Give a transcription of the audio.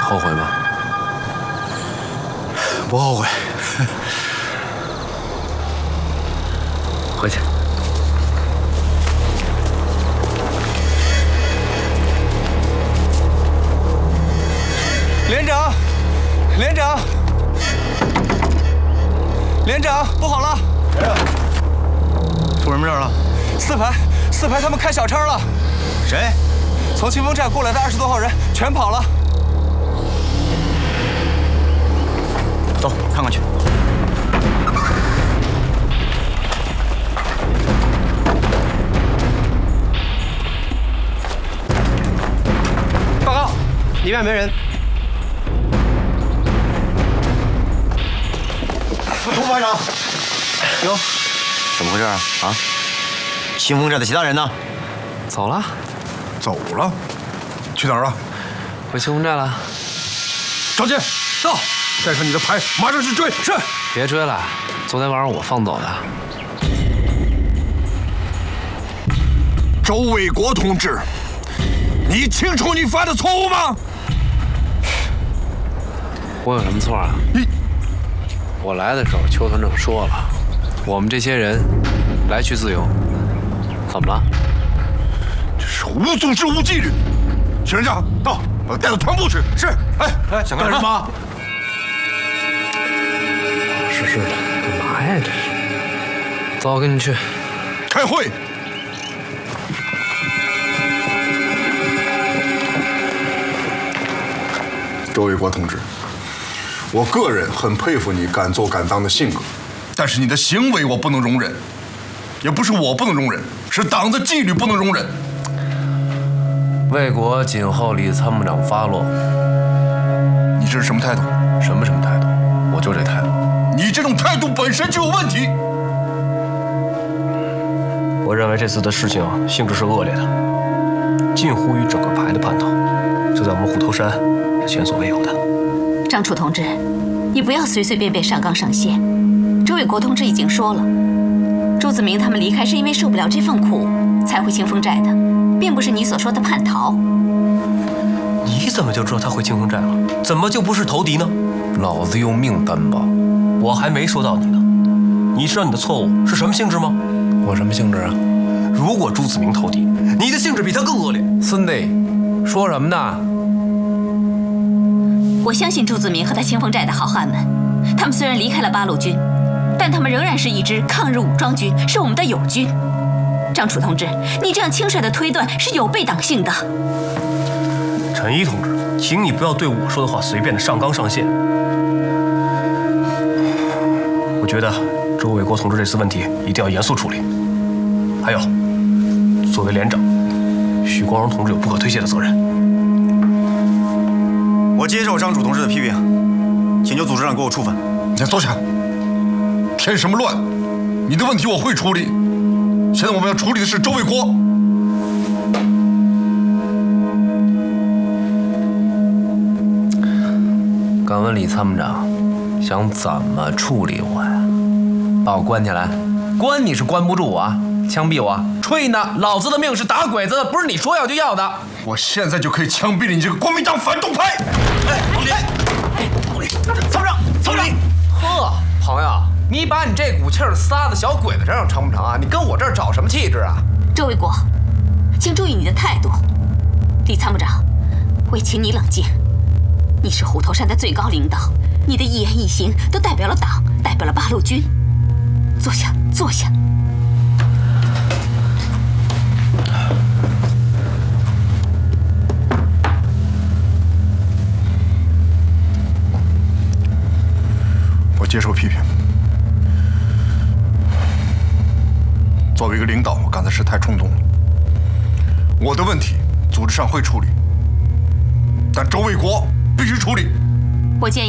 后悔吗？ 不后悔。 回去。 连长，连长，连长，不好了！ 谁呀？出什么事了？ 四排他们开小差了。 谁？ 从清风寨过来的20多号人全跑了。 走，看看去。 报告，里面没人。 童排长， 哟， 怎么回事啊？啊？清风寨的其他人呢？ 走了。 走了，去哪儿了？ 回清风寨了。 张健，到，带上你的排，马上去追。是。 别追了，昨天晚上我放走的。 周卫国同志，你清楚你犯的错误吗？ 我有什么错啊？我来的时候，邱团长说了，我们这些人来去自由。怎么了？ 这是无组织无纪律。许人家到，把他带到团部去。是。哎，想干什么？ 是的，干嘛呀？这是。走，我跟你去。 开会。周卫国同志，我个人很佩服你敢做敢当的性格，但是你的行为我不能容忍，也不是我不能容忍，是党的纪律不能容忍。 卫国谨候李参谋长发落。 你这是什么态度？ 什么态度？我就这态度。 你这种态度本身就有问题。 我认为这次的事情性质是恶劣的，近乎于整个排的叛逃，这在我们虎头山是前所未有的。 张楚同志，你不要随随便便上纲上线。周卫国同志已经说了，朱子明他们离开是因为受不了这份苦才回清风寨的，并不是你所说的叛逃。 你怎么就知道他回清风寨了？怎么就不是投敌呢？ 老子用命担保。 我还没说到你呢，你知道你的错误是什么性质吗？ 我什么性质啊？ 如果朱子明投敌，你的性质比他更恶劣。 孙子，说什么呢？ 我相信朱子明和他清风寨的好汉们，他们虽然离开了八路军，但他们仍然是一支抗日武装军，是我们的友军。张楚同志，你这样轻率的推断是有悖党性的。 陈一同志，请你不要对我说的话随便的上纲上线。我觉得周卫国同志这次问题一定要严肃处理。还有，作为连长，许光荣同志有不可推卸的责任。 我接受张楚同志的批评，请求组织长给我处分。 你先坐下，添什么乱？你的问题我会处理。现在我们要处理的是周卫国。 敢问李参谋长，想怎么处理我呀？把我关起来？关你是关不住我啊！枪毙我？吹呢！老子的命是打鬼子的，不是你说要就要的。 我现在就可以枪毙你这个国民党反动派！ 曹长，呵，朋友，你把你这股气儿撒在小鬼子身上成不成啊？你跟我这儿找什么气质啊？ 周卫国，请注意你的态度。李参谋长，我也请你冷静。你是虎头山的最高领导，你的一言一行都代表了党，代表了八路军。坐下，坐下。 我接受批评。作为一个领导，我刚才是太冲动了。我的问题，组织上会处理，但周卫国必须处理。 我建议。